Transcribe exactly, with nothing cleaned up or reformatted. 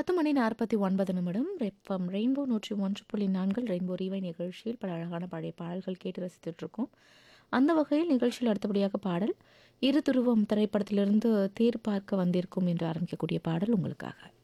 பத்து மணி நாற்பத்தி ஒன்பது நிமிடம் ரெப்பம் ரெயின்போ நூற்றி ஒன்று புள்ளி நான்கு ரெயின்போ ரீவை நிகழ்ச்சியில் பல அழகான பழைய பாடல்கள் கேட்டு ரசித்துட்டு இருக்கோம். அந்த வகையில் நிகழ்ச்சியில் அடுத்தபடியாக பாடல் இரு துருவம் திரைப்படத்திலிருந்து தேர் பார்க்க வந்திருக்கும் என்று ஆரம்பிக்கக்கூடிய பாடல் உங்களுக்காக.